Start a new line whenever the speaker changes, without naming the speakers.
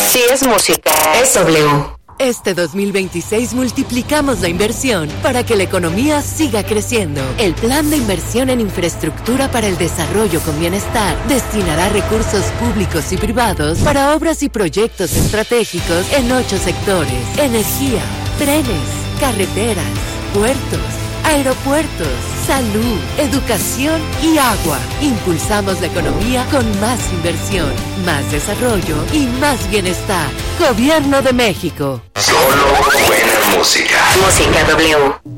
Si es música, es W.
Este 2026 multiplicamos la inversión para que la economía siga creciendo. El Plan de Inversión en Infraestructura para el Desarrollo con Bienestar destinará recursos públicos y privados para obras y proyectos estratégicos en 8 sectores: energía, trenes, carreteras, puertos, aeropuertos, salud, educación y agua. Impulsamos la economía con más inversión, más desarrollo y más bienestar. Gobierno de México.
Solo buena música.
Música W.